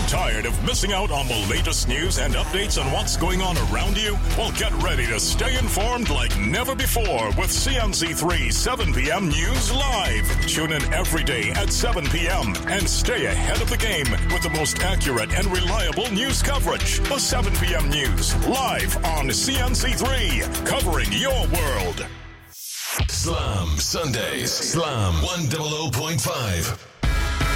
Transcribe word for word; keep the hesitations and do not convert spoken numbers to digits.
Tired of missing out on the latest news and updates on what's going on around you? Well, get ready to stay informed like never before with C N C three seven p.m. News Live. Tune in every day at seven p.m. and stay ahead of the game with the most accurate and reliable news coverage. The seven p.m. News live on C N C three, covering your world. Slam Sundays. Slam one hundred point five.